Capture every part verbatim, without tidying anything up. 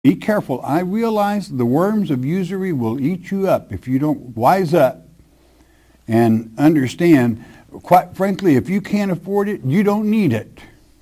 Be careful. I realize the worms of usury will eat you up if you don't wise up and understand. Quite frankly, if you can't afford it, you don't need it.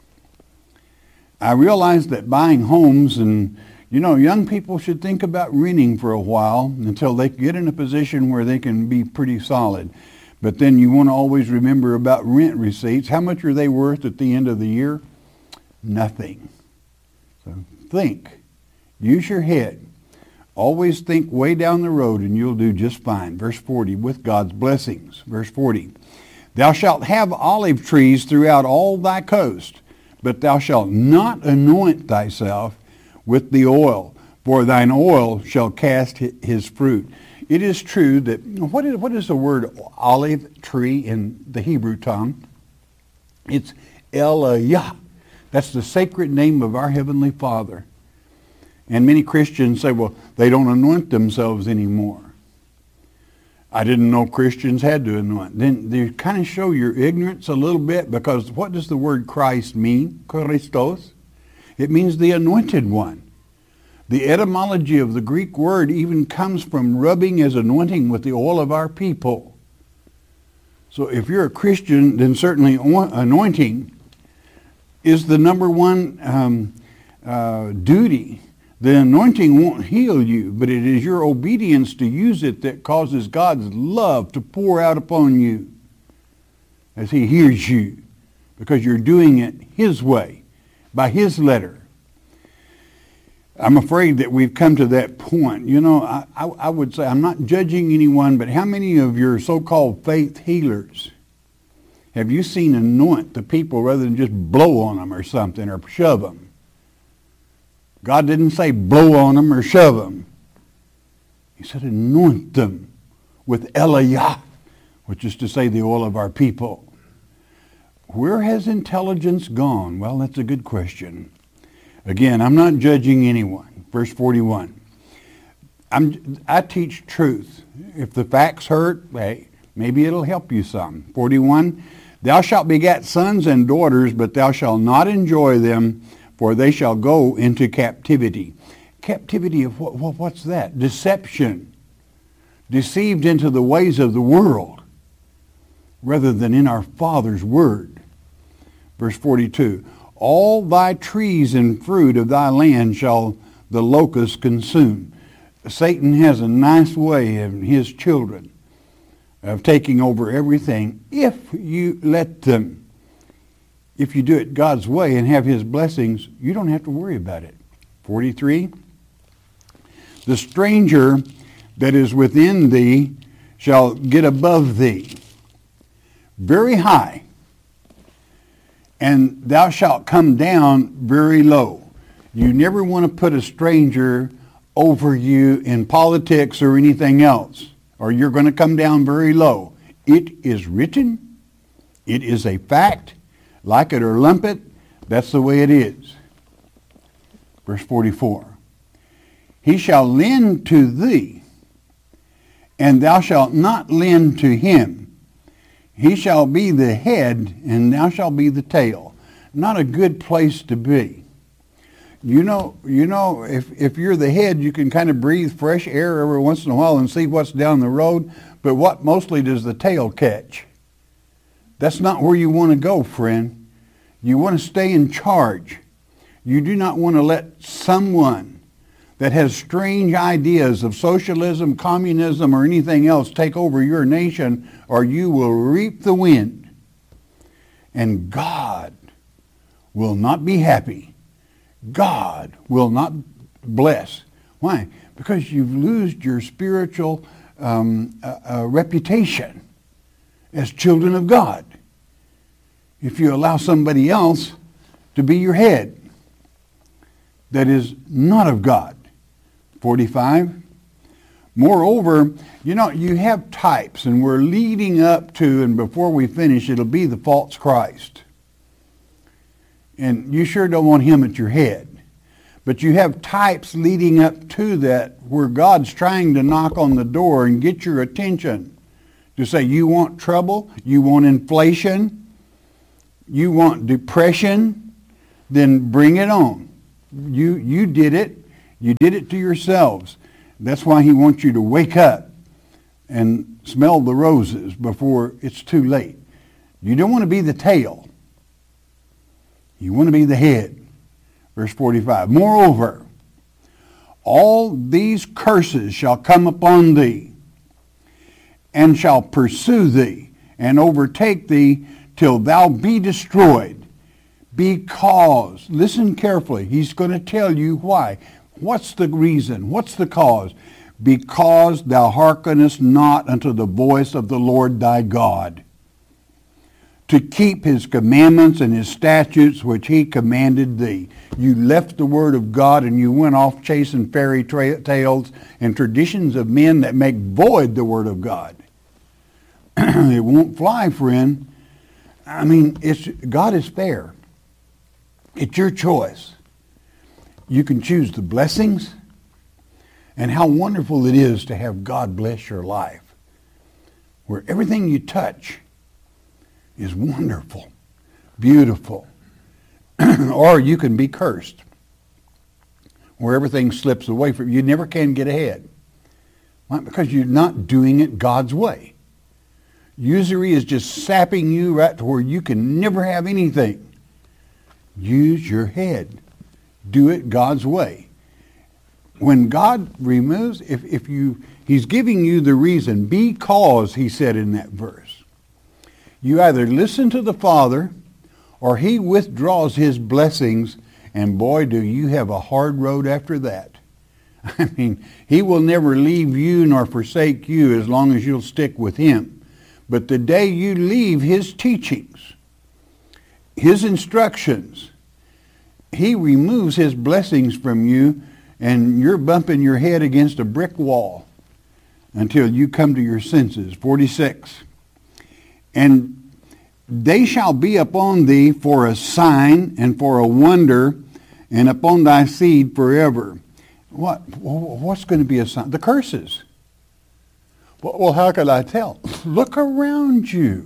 I realize that buying homes and, you know, young people should think about renting for a while until they get in a position where they can be pretty solid. But then you want to always remember about rent receipts. How much are they worth at the end of the year? Nothing. So think. Use your head. Always think way down the road and you'll do just fine. Verse forty, with God's blessings. Verse forty, thou shalt have olive trees throughout all thy coast, but thou shalt not anoint thyself with the oil, for thine oil shall cast his fruit. It is true that, what is, what is the word olive tree in the Hebrew tongue? It's Elohim. That's the sacred name of our Heavenly Father. And many Christians say, well, they don't anoint themselves anymore. I didn't know Christians had to anoint. Then they kind of show your ignorance a little bit, because what does the word Christ mean? Christos. It means the anointed one. The etymology of the Greek word even comes from rubbing as anointing with the oil of our people. So if you're a Christian, then certainly anointing is the number one um, uh, duty. The anointing won't heal you, but it is your obedience to use it that causes God's love to pour out upon you as He hears you, because you're doing it His way, by His letter. I'm afraid that we've come to that point. You know, I, I, I would say, I'm not judging anyone, but how many of your so-called faith healers have you seen anoint the people rather than just blow on them or something or shove them? God didn't say blow on them or shove them. He said anoint them with Elohim, which is to say the oil of our people. Where has intelligence gone? Well, that's a good question. Again, I'm not judging anyone. Verse forty-one. I'm, I teach truth. If the facts hurt, hey, maybe it'll help you some. forty-one. Thou shalt beget sons and daughters, but thou shalt not enjoy them, for they shall go into captivity. Captivity of what, what? What's that? Deception. Deceived into the ways of the world, rather than in our Father's word. Verse forty-two. All thy trees and fruit of thy land shall the locust consume. Satan has a nice way of his children of taking over everything if you let them. If you do it God's way and have His blessings, you don't have to worry about it. forty-three. The stranger that is within thee shall get above thee very high, and thou shalt come down very low. You never want to put a stranger over you in politics or anything else, or you're going to come down very low. It is written. It is a fact. Like it or lump it, that's the way it is. Verse forty-four. He shall lend to thee, and thou shalt not lend to him. He shall be the head, and thou shalt be the tail. Not a good place to be. You know, you know, if, if you're the head, you can kind of breathe fresh air every once in a while and see what's down the road. But what mostly does the tail catch? That's not where you want to go, friend. You want to stay in charge. You do not want to let someone that has strange ideas of socialism, communism, or anything else take over your nation, or you will reap the wind. And God will not be happy. God will not bless. Why? Because you've lost your spiritual um, uh, uh, reputation as children of God if you allow somebody else to be your head that is not of God. forty-five. Moreover, you know, you have types, and we're leading up to, and before we finish, it'll be the false Christ. And you sure don't want him at your head. But you have types leading up to that where God's trying to knock on the door and get your attention. To say, you want trouble? You want inflation? You want depression? Then bring it on. You, you did it. You did it to yourselves. That's why he wants you to wake up and smell the roses before it's too late. You don't want to be the tail. You want to be the head. Verse forty-five. Moreover, all these curses shall come upon thee, and shall pursue thee, and overtake thee, till thou be destroyed. Because, listen carefully, he's going to tell you why. What's the reason? What's the cause? Because thou hearkenest not unto the voice of the Lord thy God, to keep his commandments and his statutes which he commanded thee. You left the word of God and you went off chasing fairy tra- tales and traditions of men that make void the word of God. It won't fly, friend. I mean, it's God is fair. It's your choice. You can choose the blessings, and how wonderful it is to have God bless your life, where everything you touch is wonderful, beautiful. Or you can be cursed, where everything slips away from you. You never can get ahead. Why? Because you're not doing it God's way. Usury is just sapping you right to where you can never have anything. Use your head. Do it God's way. When God removes, if, if you, he's giving you the reason, because, he said in that verse, you either listen to the Father or he withdraws his blessings, and boy, do you have a hard road after that. I mean, he will never leave you nor forsake you as long as you'll stick with him. But the day you leave his teachings, his instructions, he removes his blessings from you, and you're bumping your head against a brick wall until you come to your senses. forty-six. And they shall be upon thee for a sign and for a wonder, and upon thy seed forever. What? What's going to be a sign? The curses. Well, how could I tell? Look around you.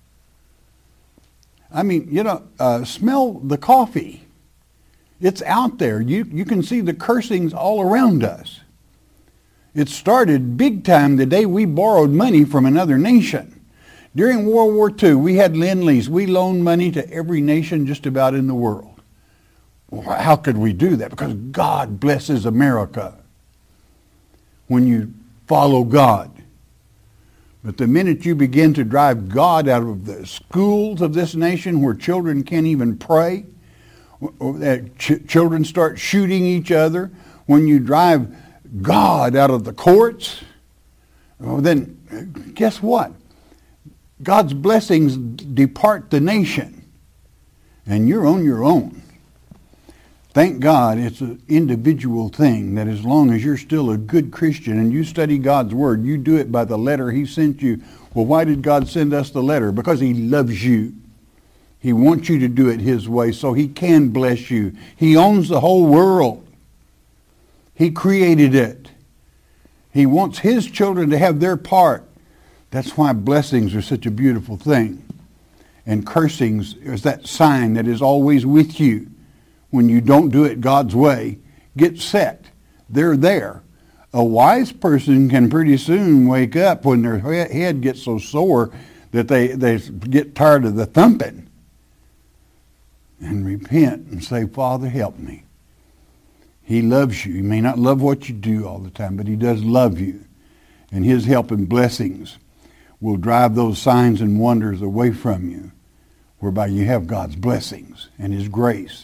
I mean, you know, uh, smell the coffee. It's out there. You, you can see the cursings all around us. It started big time the day we borrowed money from another nation. During World War Two, we had Lend-Lease. We loaned money to every nation just about in the world. Well, how could we do that? Because God blesses America when you follow God. But the minute you begin to drive God out of the schools of this nation where children can't even pray, ch- children start shooting each other, when you drive God out of the courts, well, then guess what? God's blessings depart the nation, and you're on your own. Thank God it's an individual thing, that as long as you're still a good Christian and you study God's Word, you do it by the letter he sent you. Well, why did God send us the letter? Because he loves you. He wants you to do it his way so he can bless you. He owns the whole world. He created it. He wants his children to have their part. That's why blessings are such a beautiful thing. And cursings is that sign that is always with you. When you don't do it God's way, get set. They're there. A wise person can pretty soon wake up when their head gets so sore that they, they get tired of the thumping and repent and say, Father, help me. He loves you. He may not love what you do all the time, but he does love you. And his help and blessings will drive those signs and wonders away from you, whereby you have God's blessings and his grace.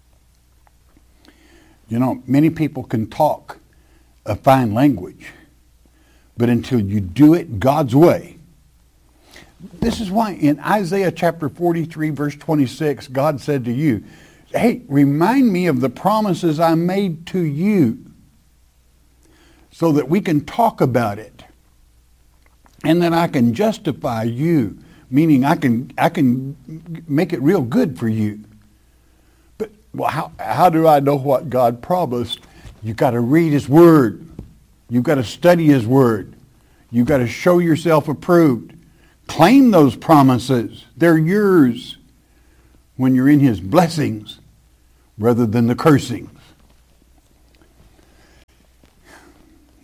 You know, many people can talk a fine language, but until you do it God's way. This is why in Isaiah chapter forty-three, verse twenty-six, God said to you, hey, remind me of the promises I made to you so that we can talk about it and that I can justify you, meaning I can, I can make it real good for you. Well, how, how do I know what God promised? You've got to read his word. You've got to study his word. You've got to show yourself approved. Claim those promises. They're yours when you're in his blessings rather than the cursings.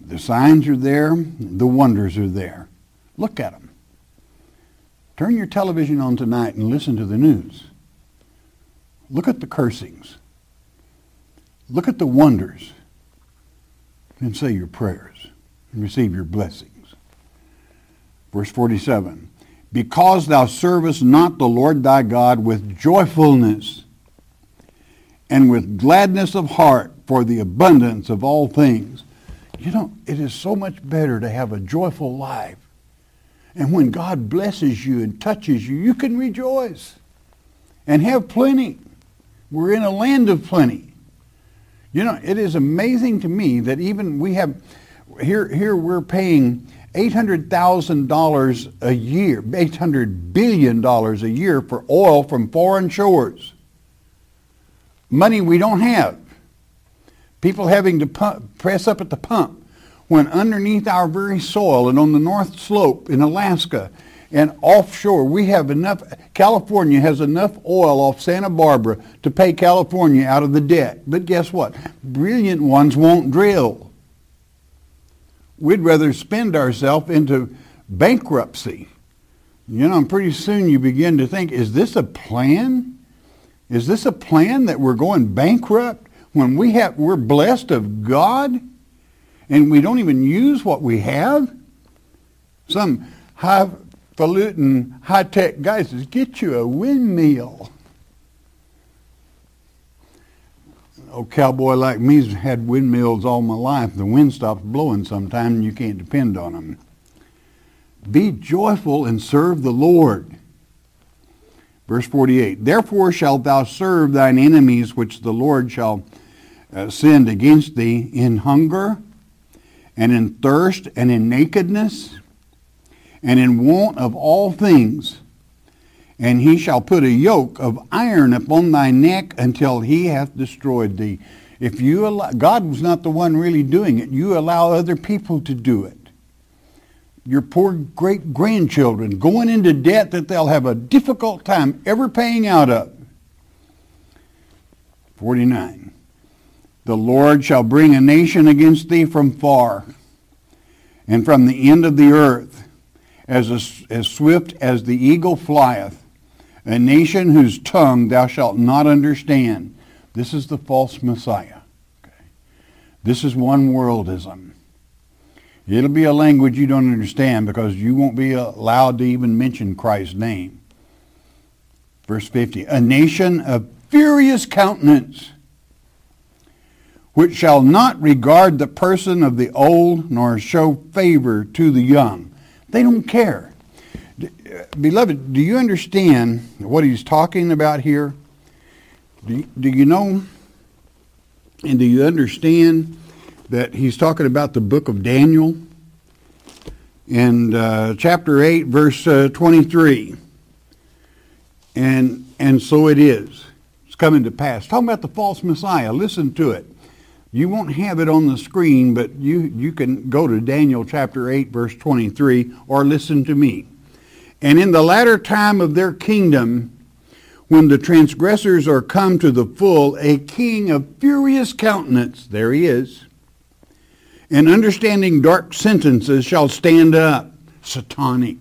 The signs are there. The wonders are there. Look at them. Turn your television on tonight and listen to the news. Look at the cursings. Look at the wonders. And say your prayers and receive your blessings. Verse forty-seven. Because thou servest not the Lord thy God with joyfulness and with gladness of heart for the abundance of all things. You know, it is so much better to have a joyful life. And when God blesses you and touches you, you can rejoice and have plenty. We're in a land of plenty. You know, it is amazing to me that even we have, here, here we're paying eight hundred thousand dollars a year, eight hundred billion dollars a year for oil from foreign shores. Money we don't have. People having to pump, press up at the pump when underneath our very soil and on the North Slope in Alaska and offshore, we have enough, California has enough oil off Santa Barbara to pay California out of the debt. But guess what? Brilliant ones won't drill. We'd rather spend ourselves into bankruptcy. You know, and pretty soon you begin to think, is this a plan? Is this a plan that we're going bankrupt when we have, we're blessed of God and we don't even use what we have? Some highfalutin, high-tech guy says, get you a windmill. A cowboy like me's had windmills all my life. The wind stops blowing sometime and you can't depend on them. Be joyful and serve the Lord. Verse forty-eight, therefore shalt thou serve thine enemies which the Lord shall uh, send against thee in hunger and in thirst and in nakedness and in want of all things. And he shall put a yoke of iron upon thy neck until he hath destroyed thee. If you allow, God was not the one really doing it. You allow other people to do it. Your poor great-grandchildren going into debt that they'll have a difficult time ever paying out of. forty-nine. The Lord shall bring a nation against thee from far, and from the end of the earth, as, a, as swift as the eagle flieth, a nation whose tongue thou shalt not understand. This is the false Messiah. Okay. This is one worldism. It'll be a language you don't understand because you won't be allowed to even mention Christ's name. Verse fifty, a nation of furious countenance, which shall not regard the person of the old, nor show favor to the young. They don't care. Beloved, do you understand what he's talking about here? Do you, do you know and do you understand that he's talking about the book of Daniel? In uh, chapter eight, verse uh, twenty-three. And, and so it is. It's coming to pass. Talking about the false Messiah. Listen to it. You won't have it on the screen, but you, you can go to Daniel chapter eight, verse twenty-three, or listen to me. And in the latter time of their kingdom, when the transgressors are come to the full, a king of furious countenance, there he is, and understanding dark sentences shall stand up, satanic.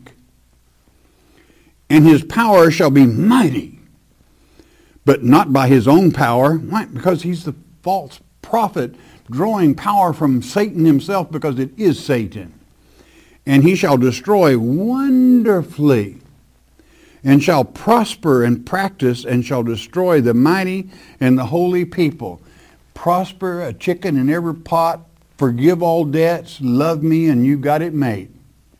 And his power shall be mighty, but not by his own power. Why? Because he's the false prophet drawing power from Satan himself, because it is Satan. And he shall destroy wonderfully, and shall prosper and practice, and shall destroy the mighty and the holy people. Prosper, a chicken in every pot, forgive all debts, love me, and you got it made.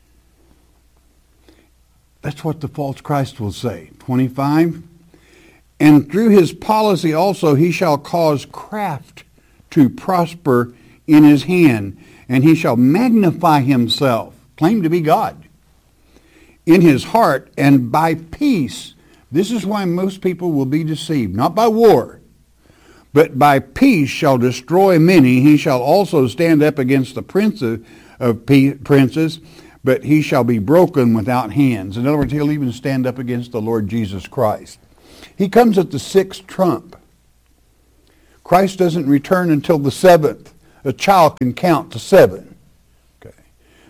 That's what the false Christ will say. twenty-five, and through his policy also he shall cause craft to prosper in his hand, and he shall magnify himself, claim to be God, in his heart, and by peace. This is why most people will be deceived, not by war, but by peace shall destroy many. He shall also stand up against the prince of, of princes, but he shall be broken without hands. In other words, he'll even stand up against the Lord Jesus Christ. He comes at the sixth trump. Christ doesn't return until the seventh. A child can count to seven.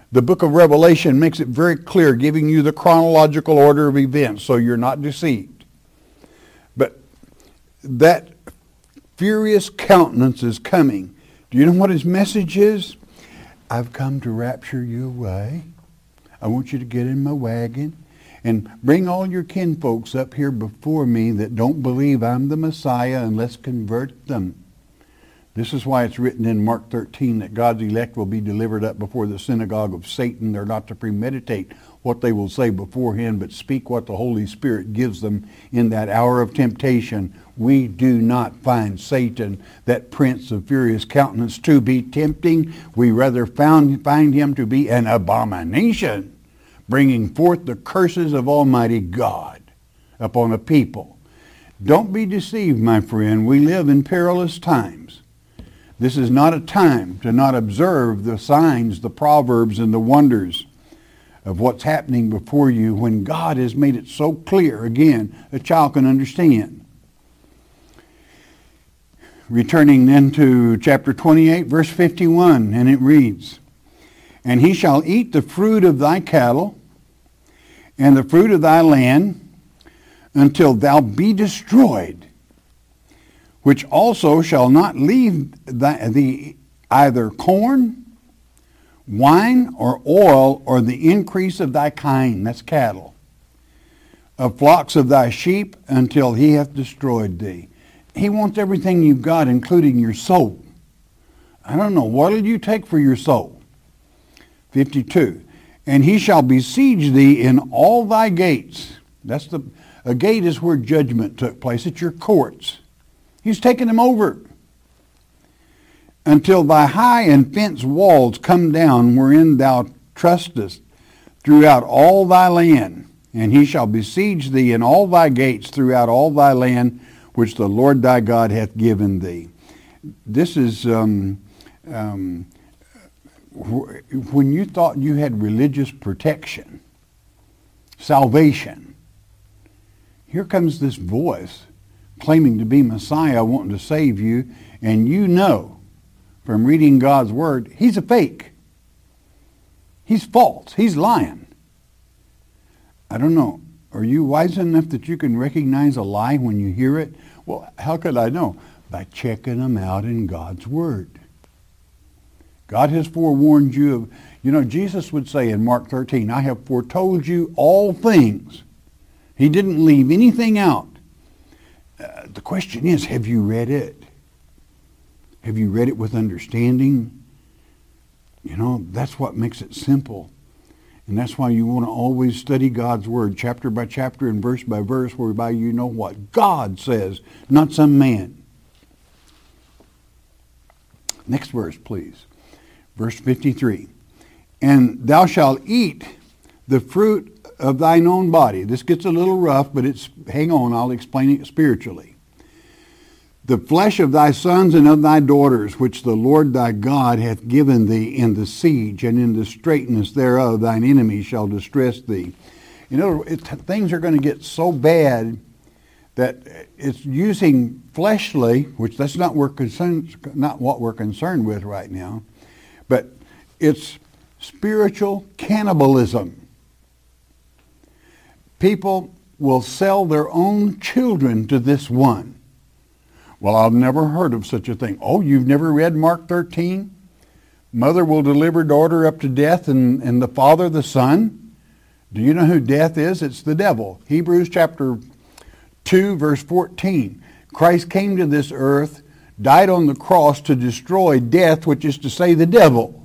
The book of Revelation makes it very clear, giving you the chronological order of events so you're not deceived. But that furious countenance is coming. Do you know what his message is? I've come to rapture you away. I want you to get in my wagon and bring all your kinfolks up here before me that don't believe I'm the Messiah, and let's convert them. This is why it's written in Mark thirteen that God's elect will be delivered up before the synagogue of Satan. They're not to premeditate what they will say beforehand, but speak what the Holy Spirit gives them in that hour of temptation. We do not find Satan, that prince of furious countenance, to be tempting. We rather found, find him to be an abomination, bringing forth the curses of Almighty God upon a people. Don't be deceived, my friend. We live in perilous times. This is not a time to not observe the signs, the proverbs, and the wonders of what's happening before you when God has made it so clear, again, a child can understand. Returning then to chapter twenty-eight, verse fifty-one, and it reads, And he shall eat the fruit of thy cattle and the fruit of thy land until thou be destroyed, which also shall not leave thee either corn, wine, or oil, or the increase of thy kind, that's cattle, of flocks of thy sheep, until he hath destroyed thee. He wants everything you've got, including your soul. I don't know, what will you take for your soul? fifty-two, And he shall besiege thee in all thy gates. That's the, a gate is where judgment took place. It's your courts. He's taken them over. Until thy high and fenced walls come down, wherein thou trustest, throughout all thy land. And he shall besiege thee in all thy gates throughout all thy land, which the Lord thy God hath given thee. This is, um, um, wh- when you thought you had religious protection, salvation, here comes this voice claiming to be Messiah, wanting to save you, and you know from reading God's Word, he's a fake. He's false. He's lying. I don't know. Are you wise enough that you can recognize a lie when you hear it? Well, how could I know? By checking them out in God's Word. God has forewarned you of, you know, Jesus would say in Mark thirteen, I have foretold you all things. He didn't leave anything out. Uh, the question is, have you read it? Have you read it with understanding? You know, that's what makes it simple. And that's why you want to always study God's Word, chapter by chapter and verse by verse, whereby you know what God says, not some man. Next verse, please. Verse fifty-three. And thou shalt eat the fruit of thine own body. This gets a little rough, but it's, hang on, I'll explain it spiritually. The flesh of thy sons and of thy daughters, which the Lord thy God hath given thee in the siege, and in the straitness thereof thine enemies shall distress thee. You know, it, things are going to get so bad that it's using fleshly, which that's not, we're concerned, not what we're concerned with right now, but it's spiritual cannibalism. People will sell their own children to this one. Well, I've never heard of such a thing. Oh, you've never read Mark thirteen? Mother will deliver daughter up to death, and, and the father the son? Do you know who death is? It's the devil. Hebrews chapter two, verse fourteen. Christ came to this earth, died on the cross to destroy death, which is to say the devil.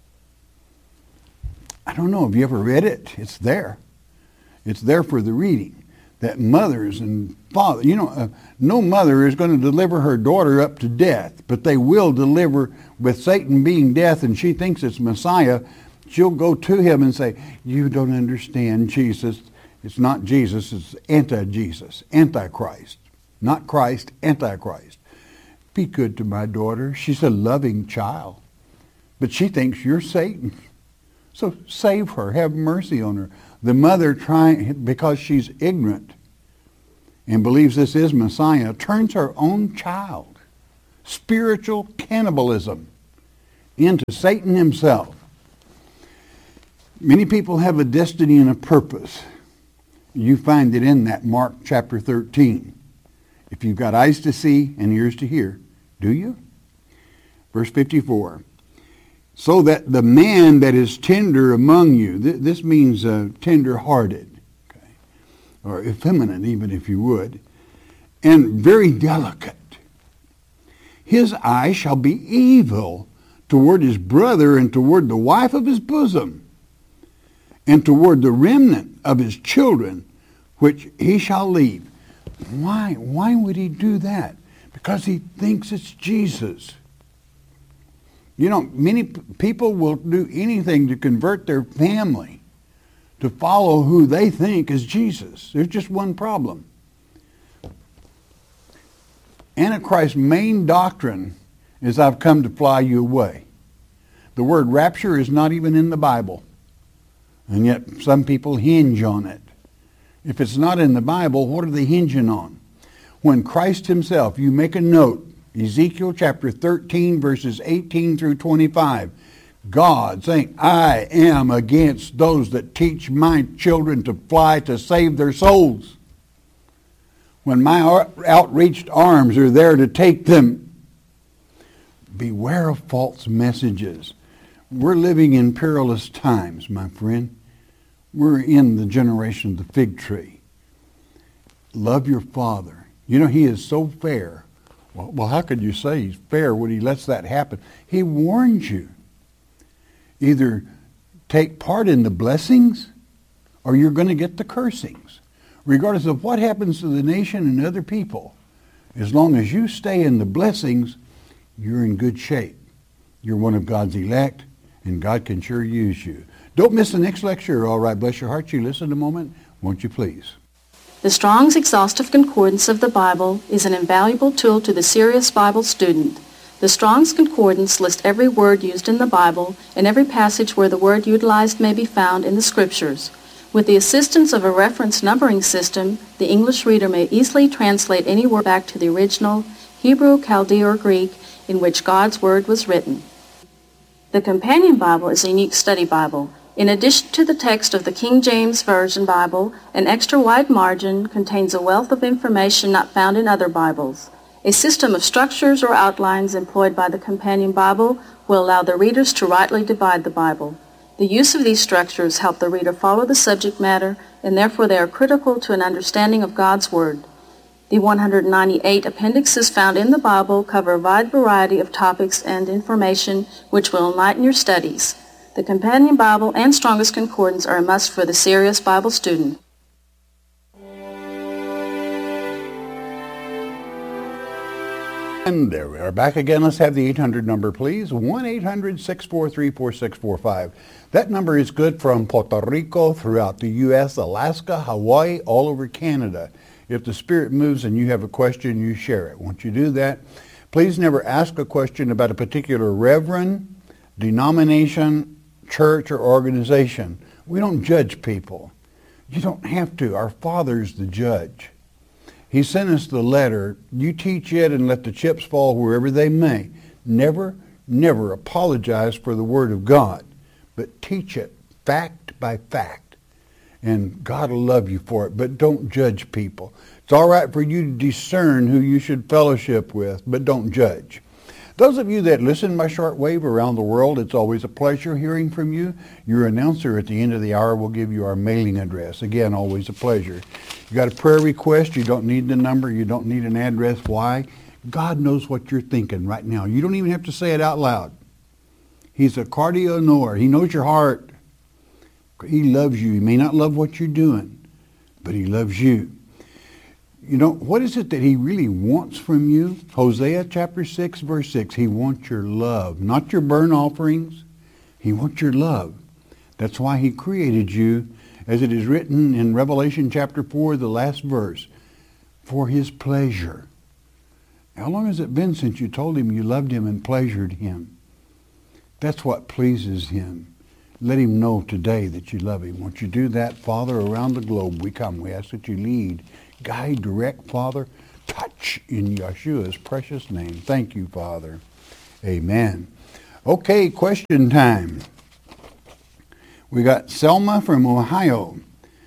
I don't know. Have you ever read it? It's there. It's there for the reading. That mothers and fathers, you know, uh, no mother is going to deliver her daughter up to death, but they will deliver, with Satan being death and she thinks it's Messiah, she'll go to him and say, you don't understand Jesus. It's not Jesus, it's anti-Jesus, antichrist. Not Christ, antichrist. Be good to my daughter. She's a loving child. But she thinks you're Satan. So save her. Have mercy on her. The mother, trying because she's ignorant and believes this is Messiah, turns her own child, spiritual cannibalism, into Satan himself. Many people have a destiny and a purpose. You find it in that Mark chapter thirteen. If you've got eyes to see and ears to hear, do you? Verse fifty-four. So that the man that is tender among you, th- this means uh, tender-hearted, okay, or effeminate even if you would, and very delicate, his eye shall be evil toward his brother and toward the wife of his bosom, and toward the remnant of his children, which he shall leave. Why? Why would he do that? Because he thinks it's Jesus. You know, many p- people will do anything to convert their family to follow who they think is Jesus. There's just one problem. Antichrist's main doctrine is, I've come to fly you away. The word rapture is not even in the Bible. And yet some people hinge on it. If it's not in the Bible, what are they hinging on? When Christ himself, you make a note, Ezekiel chapter thirteen, verses eighteen through twenty-five, God saying, I am against those that teach my children to fly to save their souls. When my outreached arms are there to take them, beware of false messages. We're living in perilous times, my friend. We're in the generation of the fig tree. Love your father. You know, he is so fair. Well, well, how could you say he's fair when he lets that happen? He warns you. Either take part in the blessings or you're going to get the cursings. Regardless of what happens to the nation and other people, as long as you stay in the blessings, you're in good shape. You're one of God's elect, and God can sure use you. Don't miss the next lecture. All right, bless your heart. You listen a moment, won't you please? The Strong's Exhaustive Concordance of the Bible is an invaluable tool to the serious Bible student. The Strong's Concordance lists every word used in the Bible and every passage where the word utilized may be found in the Scriptures. With the assistance of a reference numbering system, the English reader may easily translate any word back to the original Hebrew, Chaldee, or Greek in which God's Word was written. The Companion Bible is a unique study Bible. In addition to the text of the King James Version Bible, an extra wide margin contains a wealth of information not found in other Bibles. A system of structures or outlines employed by the Companion Bible will allow the readers to rightly divide the Bible. The use of these structures help the reader follow the subject matter, and therefore they are critical to an understanding of God's Word. The one hundred ninety-eight appendixes found in the Bible cover a wide variety of topics and information which will enlighten your studies. The Companion Bible and Strong's Concordance are a must for the serious Bible student. And there we are back again. Let's have the eight hundred number, please. one eight hundred six four three four six four five. That number is good from Puerto Rico, throughout the U S, Alaska, Hawaii, all over Canada. If the Spirit moves and you have a question, you share it. Once you do that, please never ask a question about a particular reverend, denomination, church, or organization. We don't judge people. You don't have to. Our Father's the judge. He sent us the letter. You teach it and let the chips fall wherever they may. Never, never apologize for the Word of God, but teach it fact by fact. And God will love you for it, but don't judge people. It's all right for you to discern who you should fellowship with, but don't judge. Those of you that listen by shortwave around the world, it's always a pleasure hearing from you. Your announcer at the end of the hour will give you our mailing address. Again, always a pleasure. You got a prayer request, you don't need the number, you don't need an address. Why? God knows what you're thinking right now. You don't even have to say it out loud. He's a cardio knower. He knows your heart. He loves you. He may not love what you're doing, but he loves you. You know, what is it that he really wants from you? Hosea chapter six, verse six. He wants your love, not your burnt offerings. He wants your love. That's why he created you, as it is written in Revelation chapter four, the last verse, for his pleasure. How long has it been since you told him you loved him and pleasured him? That's what pleases him. Let him know today that you love him. Once you do that, Father, around the globe we come. We ask that you lead, guide, direct, Father, touch in Yeshua's precious name. Thank you, Father. Amen. Okay, question time. We got Selma from Ohio.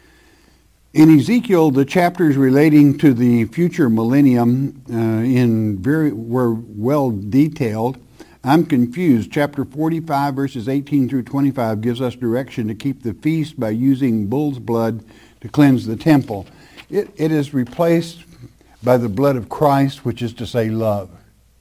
In Ezekiel, the chapters relating to the future millennium uh, in very were well detailed. I'm confused. Chapter forty-five, verses eighteen through twenty-five gives us direction to keep the feast by using bull's blood to cleanse the temple. It, it is replaced by the blood of Christ, which is to say love.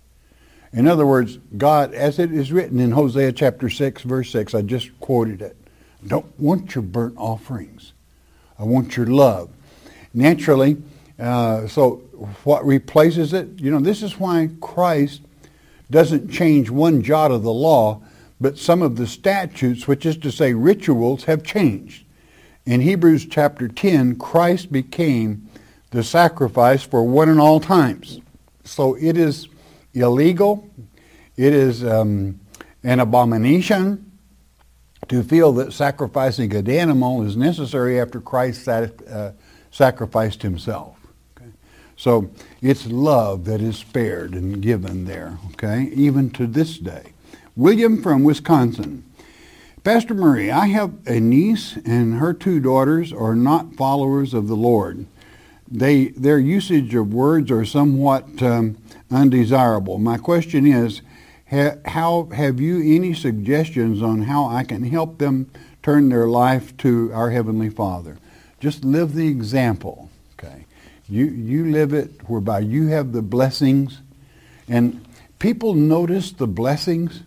In other words, God, as it is written in Hosea chapter six, verse six, I just quoted it, I don't want your burnt offerings. I want your love. Naturally, uh, so what replaces it? You know, this is why Christ doesn't change one jot of the law, but some of the statutes, which is to say rituals, have changed. In Hebrews chapter ten, Christ became the sacrifice for one and all times. So it is illegal, it is um, an abomination to feel that sacrificing an animal is necessary after Christ sat, uh, sacrificed himself. Okay? So it's love that is spared and given there, okay, even to this day. William from Wisconsin. Pastor Murray, I have a niece and her two daughters are not followers of the Lord. They, their usage of words are somewhat um, undesirable. My question is, ha, how have you any suggestions on how I can help them turn their life to our Heavenly Father? Just live the example, okay? You, you live it whereby you have the blessings, and people notice the blessings,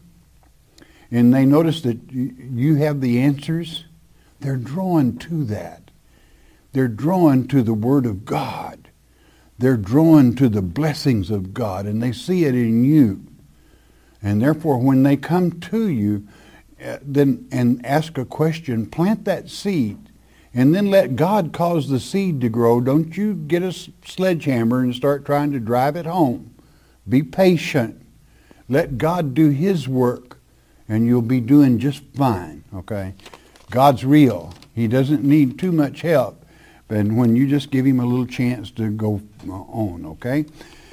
and they notice that you have the answers. They're drawn to that. They're drawn to the Word of God. They're drawn to the blessings of God, and they see it in you. And therefore, when they come to you uh, then and ask a question, plant that seed, and then let God cause the seed to grow. Don't you get a sledgehammer and start trying to drive it home. Be patient. Let God do His work, and you'll be doing just fine, okay? God's real. He doesn't need too much help. And when you just give Him a little chance to go on, okay?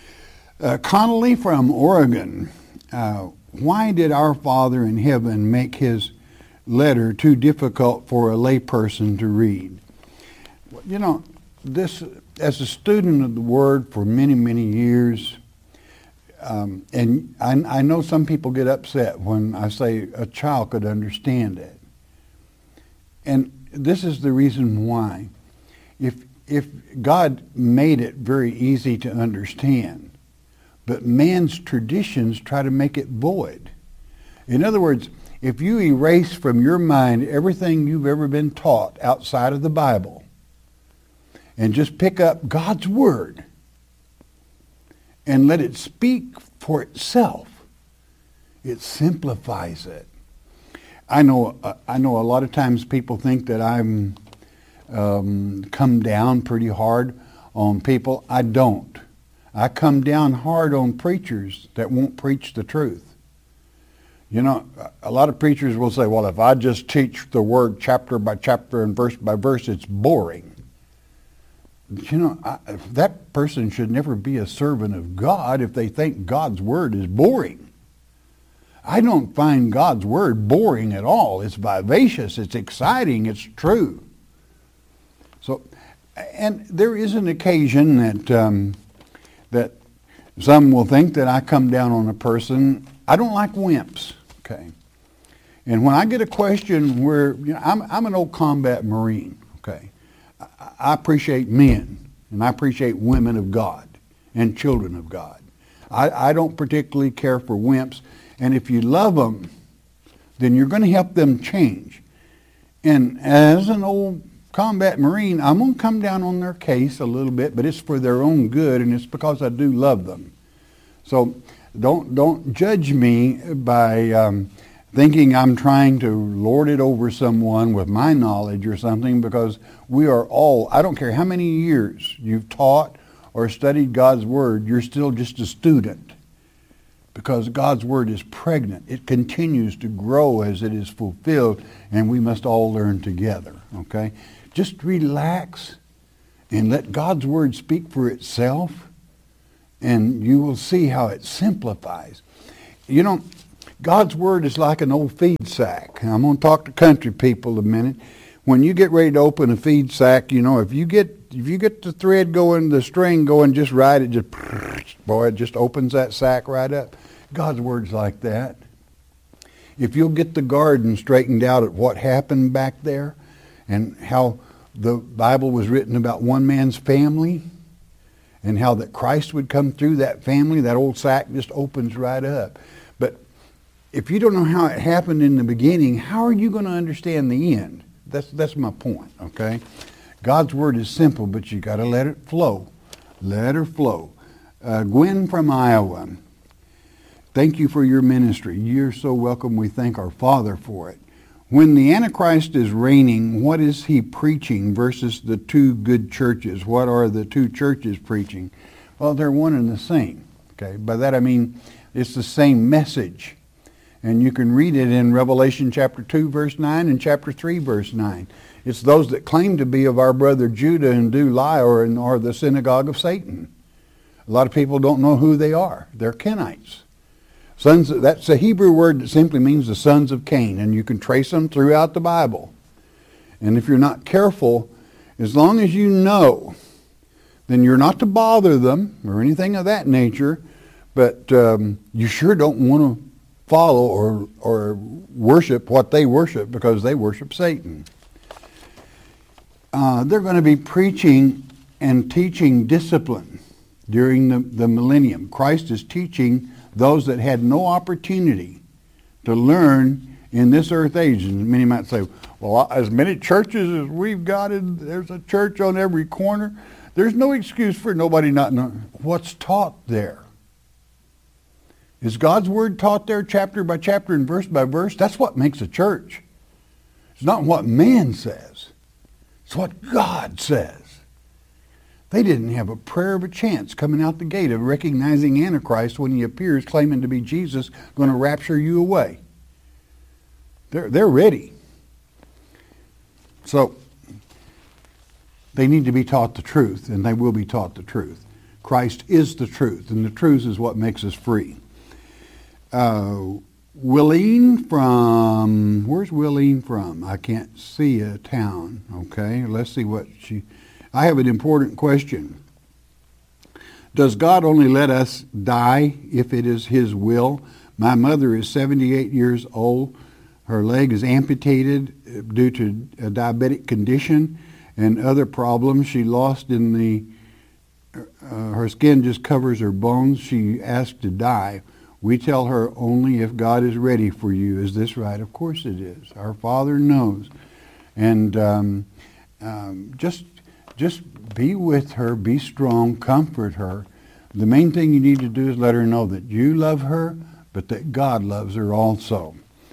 Uh, Connolly from Oregon. Uh, why did our Father in heaven make His letter too difficult for a layperson to read? You know, this, as a student of the Word for many, many years, um, and I, I know some people get upset when I say a child could understand it. And this is the reason why. If if God made it very easy to understand, but man's traditions try to make it void. In other words, if you erase from your mind everything you've ever been taught outside of the Bible and just pick up God's Word and let it speak for itself, it simplifies it. I know, uh, I know a lot of times people think that I'm Um, come down pretty hard on people. I don't. I come down hard on preachers that won't preach the truth. You know, a lot of preachers will say, well, if I just teach the Word chapter by chapter and verse by verse, it's boring. You know, I, that person should never be a servant of God if they think God's Word is boring. I don't find God's Word boring at all. It's vivacious, it's exciting, it's true. So, and there is an occasion that um, that some will think that I come down on a person. I don't like wimps, okay? And when I get a question where, you know, I'm, I'm an old combat Marine, okay? I, I appreciate men, and I appreciate women of God and children of God. I, I don't particularly care for wimps, and if you love them, then you're going to help them change. And as an old combat Marine, I'm going to come down on their case a little bit, but it's for their own good, and it's because I do love them. So don't don't judge me by um, thinking I'm trying to lord it over someone with my knowledge or something, because we are all, I don't care how many years you've taught or studied God's Word, you're still just a student, because God's Word is pregnant. It continues to grow as it is fulfilled, and we must all learn together, okay? Just relax and let God's Word speak for itself, and you will see how it simplifies. You know, God's Word is like an old feed sack. I'm going to talk to country people a minute. When you get ready to open a feed sack, you know, if you get if you get the thread going, the string going just right, it just, boy, it just opens that sack right up. God's Word's like that. If you'll get the garden straightened out at what happened back there and how the Bible was written about one man's family and how that Christ would come through that family, that old sack just opens right up. But if you don't know how it happened in the beginning, how are you going to understand the end? That's that's my point, okay? God's Word is simple, but you got to let it flow. Let her flow. Uh, Gwen from Iowa, thank you for your ministry. You're so welcome. We thank our Father for it. When the Antichrist is reigning, what is he preaching versus the two good churches? What are the two churches preaching? Well, they're one and the same. Okay, by that I mean it's the same message. And you can read it in Revelation chapter two, verse nine, and chapter three, verse nine. It's those that claim to be of our brother Judah and do lie or are the synagogue of Satan. A lot of people don't know who they are. They're Kenites. Sons, that's a Hebrew word that simply means the sons of Cain, and you can trace them throughout the Bible. And if you're not careful, as long as you know, then you're not to bother them or anything of that nature, but um, you sure don't want to follow or or worship what they worship because they worship Satan. Uh, they're going to be preaching and teaching discipline during the, the millennium. Christ is teaching those that had no opportunity to learn in this earth age. And many might say, well, as many churches as we've got, in, there's a church on every corner. There's no excuse for nobody not knowing what's taught there. Is God's Word taught there chapter by chapter and verse by verse? That's what makes a church. It's not what man says. It's what God says. They didn't have a prayer of a chance coming out the gate of recognizing Antichrist when he appears claiming to be Jesus, going to rapture you away. They're, they're ready. So they need to be taught the truth, and they will be taught the truth. Christ is the truth, and the truth is what makes us free. Uh, Willeen from, where's Willeen from? I can't see a town. Okay, let's see what she, I have an important question. Does God only let us die if it is His will? My mother is seventy-eight years old. Her leg is amputated due to a diabetic condition and other problems. She lost in the, uh, her skin just covers her bones. She asked to die. We tell her only if God is ready for you. Is this right? Of course it is. Our Father knows. And um, um, just just be with her, be strong, comfort her. The main thing you need to do is let her know that you love her, but that God loves her also.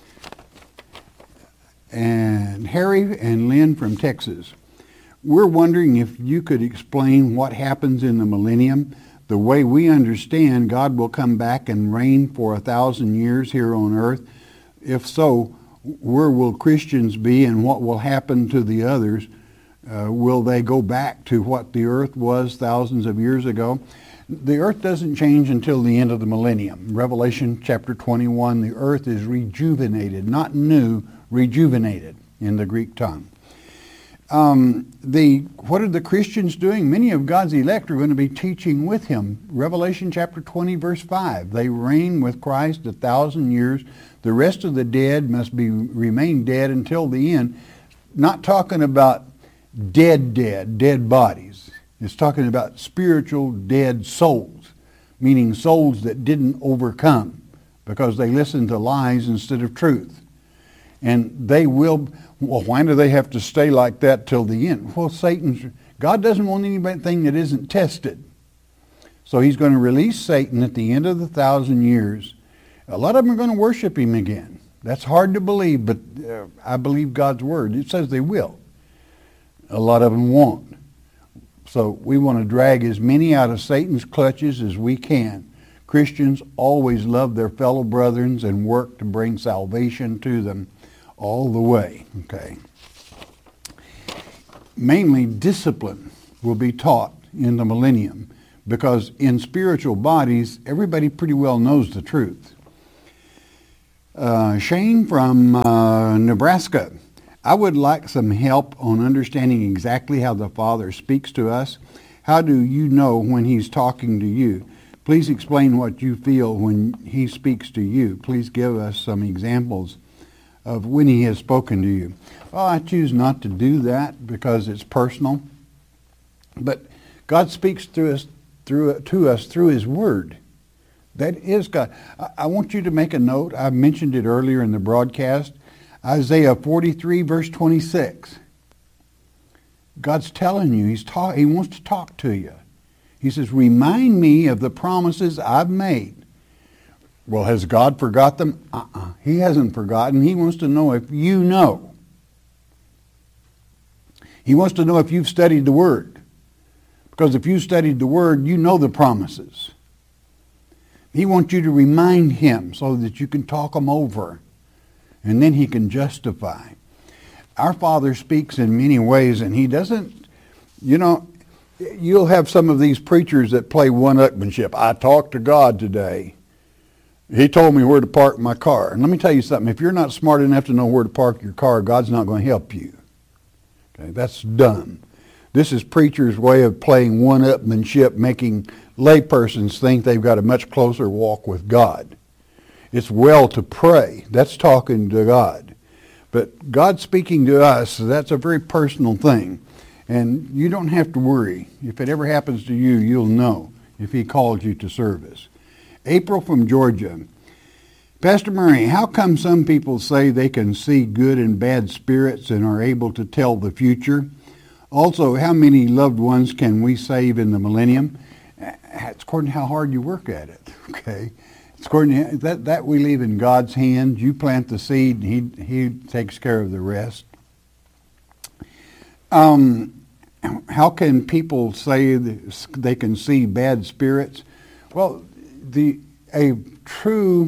And Harry and Lynn from Texas, we're wondering if you could explain what happens in the millennium. The way we understand, God will come back and reign for a thousand years here on earth. If so, where will Christians be and what will happen to the others? Uh, will they go back to what the earth was thousands of years ago? The earth doesn't change until the end of the millennium. Revelation chapter twenty-one, the earth is rejuvenated, not new, rejuvenated in the Greek tongue. Um, the what are the Christians doing? Many of God's elect are going to be teaching with Him. Revelation chapter twenty, verse five. They reign with Christ a thousand years. The rest of the dead must be remain dead until the end. Not talking about dead, dead, dead bodies. It's talking about spiritual dead souls, meaning souls that didn't overcome because they listened to lies instead of truth. And they will, well, why do they have to stay like that till the end? Well, Satan's, God doesn't want anything that isn't tested. So He's going to release Satan at the end of the thousand years. A lot of them are going to worship him again. That's hard to believe, but uh, I believe God's Word. It says they will. A lot of them won't. So we want to drag as many out of Satan's clutches as we can. Christians always love their fellow brethren and work to bring salvation to them all the way. Okay. Mainly discipline will be taught in the millennium because in spiritual bodies, everybody pretty well knows the truth. Uh, Shane from uh, Nebraska. I would like some help on understanding exactly how the Father speaks to us. How do you know when He's talking to you? Please explain what you feel when He speaks to you. Please give us some examples of when He has spoken to you. Well, I choose not to do that because it's personal. But God speaks through us, through to us through His Word. That is God. I, I want you to make a note. I mentioned it earlier in the broadcast. Isaiah forty-three, verse twenty-six. God's telling you, He's ta- He wants to talk to you. He says, remind me of the promises I've made. Well, has God forgot them? Uh-uh. He hasn't forgotten. He wants to know if you know. He wants to know if you've studied the Word. Because if you studied the Word, you know the promises. He wants you to remind Him so that you can talk them over. And then He can justify. Our Father speaks in many ways, and He doesn't, you know, you'll have some of these preachers that play one-upmanship. I talked to God today. He told me where to park my car. And let me tell you something. If you're not smart enough to know where to park your car, God's not going to help you. Okay, that's dumb. This is preachers' way of playing one-upmanship, making laypersons think they've got a much closer walk with God. It's well to pray. That's talking to God. But God speaking to us, that's a very personal thing. And you don't have to worry. If it ever happens to you, you'll know if He calls you to service. April from Georgia. Pastor Murray, how come some people say they can see good and bad spirits and are able to tell the future? Also, how many loved ones can we save in the millennium? It's according to how hard you work at it, okay? It's according to that, that we leave in God's hands. You plant the seed, and He, he takes care of the rest. Um, how can people say that they can see bad spirits? Well, the a true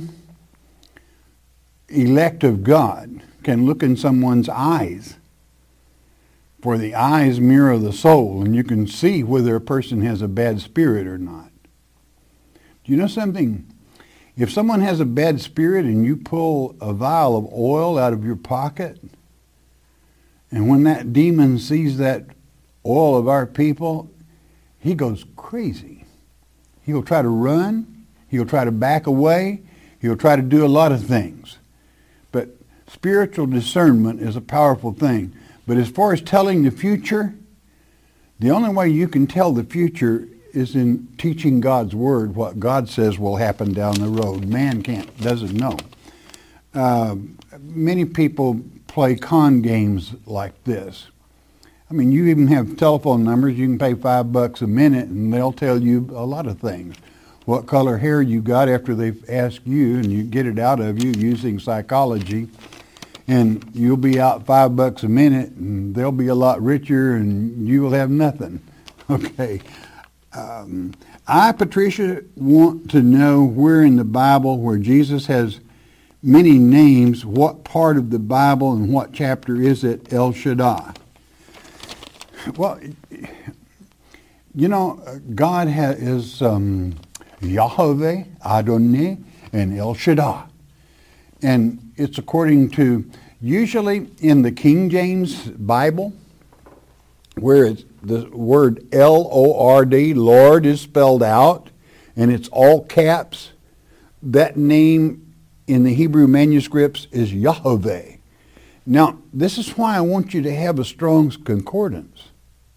elect of God can look in someone's eyes, for the eyes mirror the soul, and you can see whether a person has a bad spirit or not. Do you know something? If someone has a bad spirit and you pull a vial of oil out of your pocket, and when that demon sees that oil of our people, he goes crazy. He'll try to run. He'll try to back away. He'll try to do a lot of things. But spiritual discernment is a powerful thing. But as far as telling the future, the only way you can tell the future is in teaching God's Word, what God says will happen down the road. Man can't, doesn't know. Uh, many people play con games like this. I mean, you even have telephone numbers. You can pay five bucks a minute, and they'll tell you a lot of things. What color hair you got after they've asked you, and you get it out of you using psychology. And you'll be out five bucks a minute, and they'll be a lot richer, and you will have nothing. Okay. Um, I, Patricia, want to know where in the Bible, where Jesus has many names, what part of the Bible and what chapter is it El Shaddai? Well, you know, God ha- is um, Yahweh, Adonai, and El Shaddai. And it's according to, usually in the King James Bible, where it's the word L O R D, Lord, is spelled out, and it's all caps. That name in the Hebrew manuscripts is Yahweh. Now, this is why I want you to have a Strong's Concordance.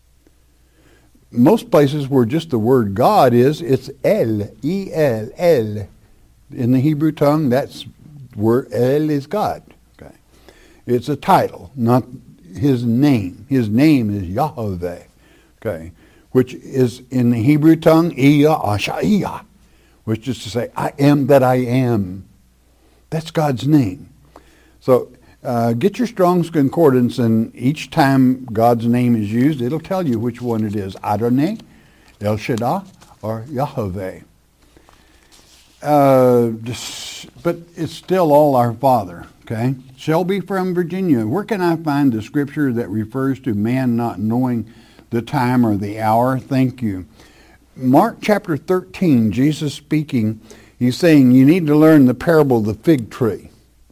Most places where just the word God is, it's El, E L, El. In the Hebrew tongue, that's where El is God. Okay, it's a title, not His name. His name is Yahweh. Okay, which is in the Hebrew tongue, Iya Ashaiah, which is to say, I am that I am. That's God's name. So uh, get your Strong's Concordance, and each time God's name is used, it'll tell you which one it is, Adonai, El Shaddai, or Yahweh. Uh, but it's still all our Father, okay? Shelby from Virginia. Where can I find the scripture that refers to man not knowing the time or the hour? Thank you. Mark chapter thirteen, Jesus speaking, He's saying you need to learn the parable of the fig tree.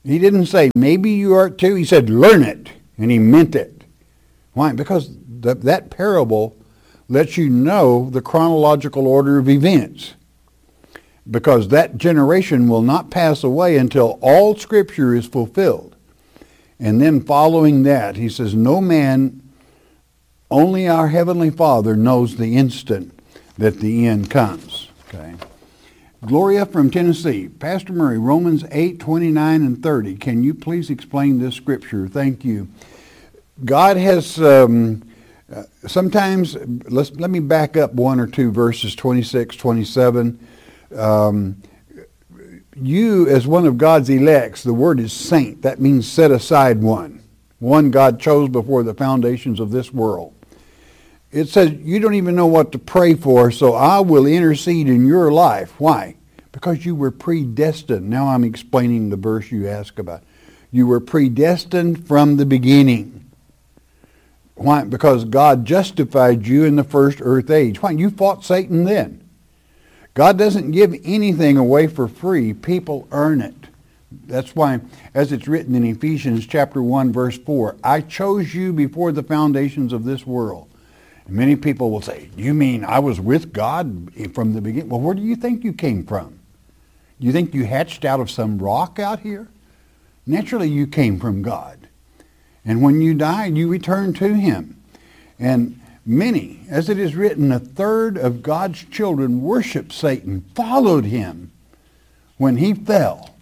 He didn't say, maybe you are too. He said, learn it. And he meant it. Why? Because the, that parable lets you know the chronological order of events. Because that generation will not pass away until all Scripture is fulfilled. And then following that, he says, no man, only our Heavenly Father knows the instant that the end comes. Okay. Gloria from Tennessee. Pastor Murray, Romans eight, twenty-nine and thirty. Can you please explain this scripture? Thank you. God has, um, uh, sometimes, let's, let me back up one or two verses, twenty-six, twenty-seven. Um, you, as one of God's elects, the word is saint. That means set aside one. One God chose before the foundations of this world. It says you don't even know what to pray for, so I will intercede in your life. Why? Because you were predestined. Now I'm explaining the verse you asked about. You were predestined from the beginning. Why? Because God justified you in the first earth age. Why? You fought Satan then. God doesn't give anything away for free. People earn it. That's why, as it's written in Ephesians chapter one, verse four, I chose you before the foundations of this world. Many people will say, you mean I was with God from the beginning? Well, where do you think you came from? You think you hatched out of some rock out here? Naturally, you came from God. And when you died, you returned to Him. And many, as it is written, a third of God's children worshiped Satan, followed him when he fell.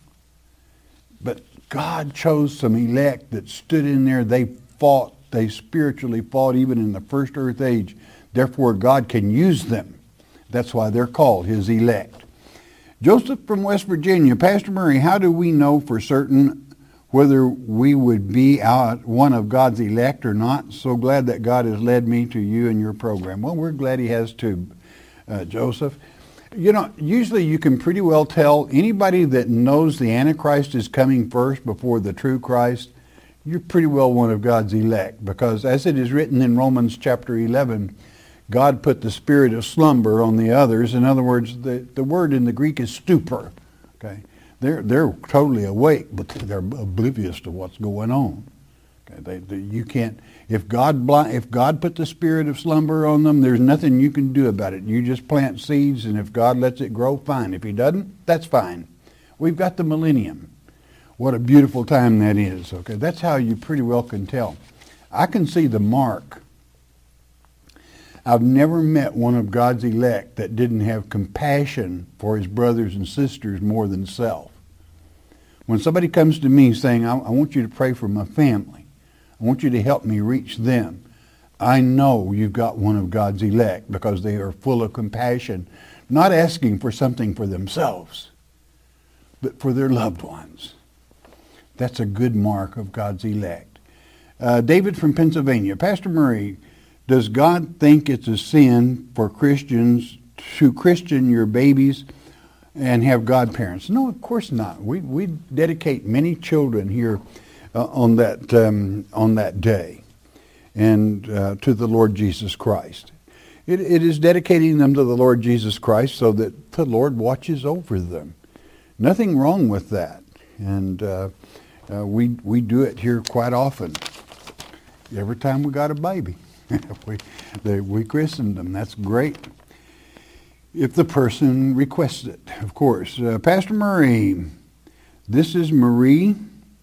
But God chose some elect that stood in there. They fought. They spiritually fought even in the first earth age. Therefore, God can use them. That's why they're called His elect. Joseph from West Virginia. Pastor Murray, how do we know for certain whether we would be out one of God's elect or not? So glad that God has led me to you and your program. Well, we're glad He has too, uh, Joseph. You know, usually you can pretty well tell anybody that knows the Antichrist is coming first before the true Christ, you're pretty well one of God's elect, because as it is written in Romans chapter eleven, God put the spirit of slumber on the others. In other words, the, the word in the Greek is stupor. Okay, They're, they're totally awake, but they're oblivious to what's going on. Okay, they, they, you can't, if God blind, if God put the spirit of slumber on them, there's nothing you can do about it. You just plant seeds, and if God lets it grow, fine. If He doesn't, that's fine. We've got the millennium. What a beautiful time that is. Okay, that's how you pretty well can tell. I can see the mark. I've never met one of God's elect that didn't have compassion for his brothers and sisters more than self. When somebody comes to me saying, I, I want you to pray for my family, I want you to help me reach them, I know you've got one of God's elect, because they are full of compassion, not asking for something for themselves, but for their loved ones. That's a good mark of God's elect. Uh, David from Pennsylvania. Pastor Murray, does God think it's a sin for Christians to Christian your babies and have godparents? No, of course not. We we dedicate many children here uh, on that um, on that day, and uh, to the Lord Jesus Christ. It, it is dedicating them to the Lord Jesus Christ so that the Lord watches over them. Nothing wrong with that, and uh, uh, we we do it here quite often. Every time we got a baby. we, they, we christened them. That's great. If the person requests it, of course. Uh, Pastor Murray, this is Marie.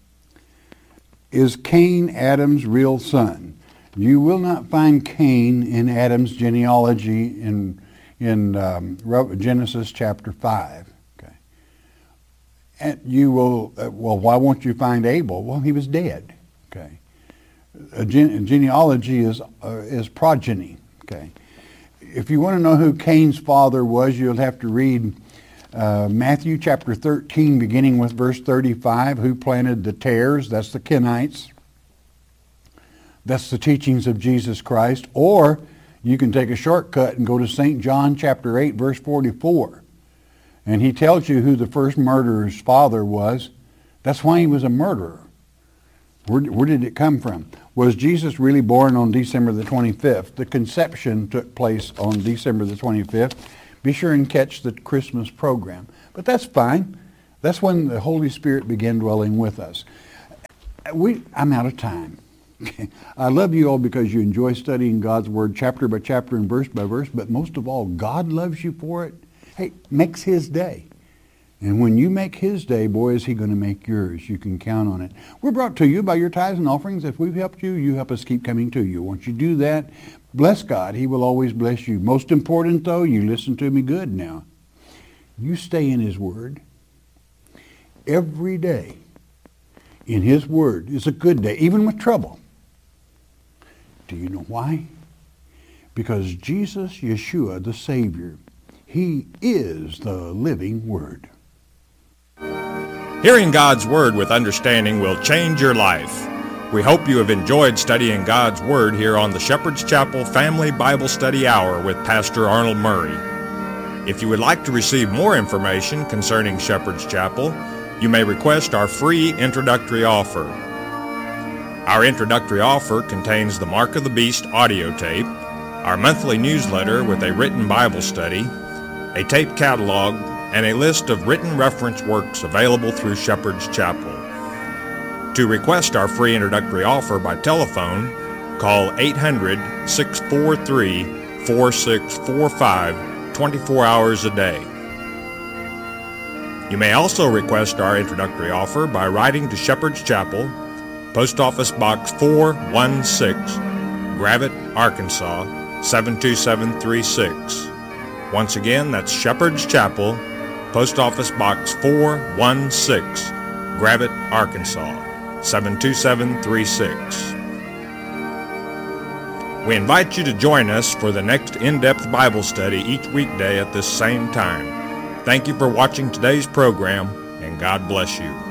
Is Cain Adam's real son? You will not find Cain in Adam's genealogy in in um, Genesis chapter five. Okay. And you will. Uh, well, why won't you find Abel? Well, he was dead. Okay. A, gene- a genealogy is uh, is progeny. Okay, if you want to know who Cain's father was, you'll have to read uh, Matthew chapter thirteen, beginning with verse thirty-five. Who planted the tares? That's the Kenites. That's the teachings of Jesus Christ. Or you can take a shortcut and go to Saint John chapter eight, verse forty-four, and he tells you who the first murderer's father was. That's why he was a murderer. Where, where did it come from? Was Jesus really born on December the twenty-fifth? The conception took place on December the twenty-fifth. Be sure and catch the Christmas program. But that's fine. That's when the Holy Spirit began dwelling with us. We, I'm out of time. Okay. I love you all because you enjoy studying God's Word chapter by chapter and verse by verse, but most of all, God loves you for it. Hey, makes His day. And when you make His day, boy, is He going to make yours. You can count on it. We're brought to you by your tithes and offerings. If we've helped you, you help us keep coming to you. Once you do that, bless God. He will always bless you. Most important, though, you listen to me good now. You stay in His Word. Every day in His Word is a good day, even with trouble. Do you know why? Because Jesus, Yeshua, the Savior, He is the living Word. Hearing God's Word with understanding will change your life. We hope you have enjoyed studying God's Word here on the Shepherd's Chapel Family Bible Study Hour with Pastor Arnold Murray. If you would like to receive more information concerning Shepherd's Chapel, you may request our free introductory offer. Our introductory offer contains the Mark of the Beast audio tape, our monthly newsletter with a written Bible study, a tape catalog, and a list of written reference works available through Shepherd's Chapel. To request our free introductory offer by telephone, call eight hundred, six four three, four six four five twenty-four hours a day. You may also request our introductory offer by writing to Shepherd's Chapel, Post Office Box four one six, Gravette, Arkansas, seven two seven three six. Once again, that's Shepherd's Chapel, Post Office Box four one six, Gravette, Arkansas, seven two seven three six. We invite you to join us for the next in-depth Bible study each weekday at this same time. Thank you for watching today's program, and God bless you.